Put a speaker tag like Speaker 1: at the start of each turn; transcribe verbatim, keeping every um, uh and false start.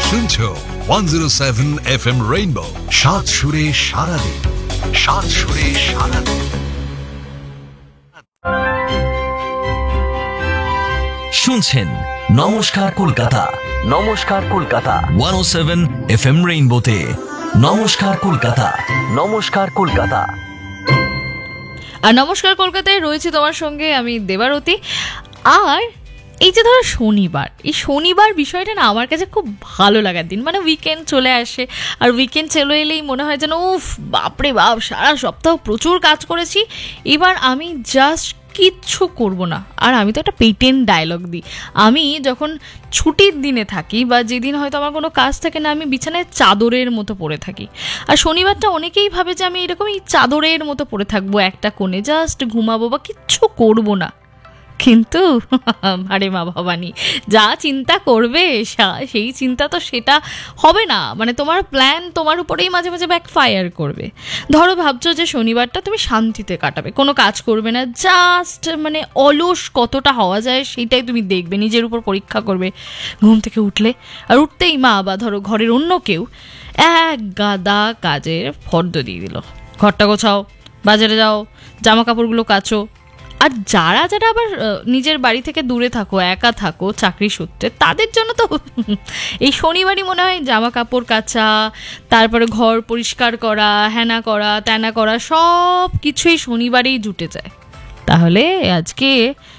Speaker 1: শুনছো one zero seven F M rainbow, সাত সুরে সারাদিন, সাত সুরে সারাদিন।
Speaker 2: শুনছেন নমস্কার কলকাতা, নমস্কার কলকাতা ওয়ান ও সেভেন এফ এম রেইনবোতে। নমস্কার কলকাতা, নমস্কার কলকাতা।
Speaker 3: আর নমস্কার কলকাতায় রয়েছে তোমার সঙ্গে আমি দেবারতী। আর এই যে ধরো শনিবার, এই শনিবার বিষয়টা না আমার কাছে খুব ভালো লাগার দিন। মানে উইকেন্ড চলে আসে, আর উইকেন্ড চলে এলেই মনে হয় যেন উফ বাপরে বাপ, সারা সপ্তাহ প্রচুর কাজ করেছি, এবার আমি জাস্ট কিচ্ছু করব না। আর আমি তো একটা পেটেন্ট ডায়লগ দিই, আমি যখন ছুটির দিনে থাকি বা যেদিন হয়তো আমার কোনো কাজ থাকে না, আমি বিছানায় চাদরের মতো পড়ে থাকি। আর শনিবারটা অনেকেই ভাবে যে আমি এরকম এই চাদরের মতো পড়ে থাকবো একটা কোণে, জাস্ট ঘুমাবো বা কিচ্ছু করবো না। কিন্তু আরে মা ভবানী, যা চিন্তা করবে সেই চিন্তা তো সেটা হবে না। মানে তোমার প্ল্যান তোমার উপরেই মাঝে মাঝে ব্যাকফায়ার করবে। ধরো ভাবছো যে শনিবারটা তুমি শান্তিতে কাটাবে, কোনো কাজ করবে না, জাস্ট মানে অলস কতটা হওয়া যায় সেইটাই তুমি দেখবে, নিজের উপর পরীক্ষা করবে। ঘুম থেকে উঠলে, আর উঠতেই মা বা ধরো ঘরের অন্য কেউ এক গাদা কাজের ফর্দ দিয়ে দিল, ঘরটা গোছাও, বাজারে যাও, জামা কাপড়গুলো কাচো। আর যারা যারা আবার নিজের বাড়ি থেকে দূরে থাকো, একা থাকো চাকরি সূত্রে, তাদের জন্য তো এই শনিবারই মনে হয় জামা কাপড় কাচা, তারপরে ঘর পরিষ্কার করা, হ্যানা করা ত্যানা করা, সব কিছুই শনিবারেই জুটে যায়। তাহলে আজকে